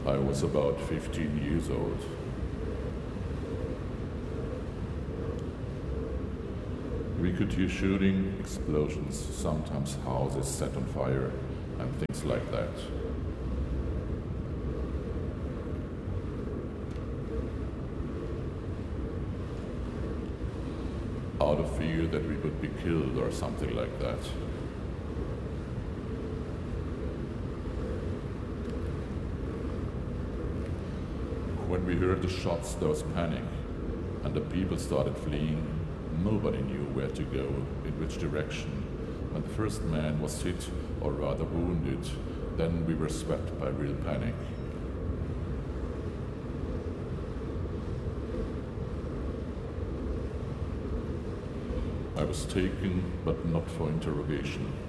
I was about 15 years old. We could hear shooting, explosions, sometimes houses set on fire, and things like that. Out of fear that we would be killed or something like that. When we heard the shots, there was panic, and the people started fleeing. Nobody knew where to go, in which direction. When the first man was hit, or rather wounded, then we were swept by real panic. I was taken, but not for interrogation.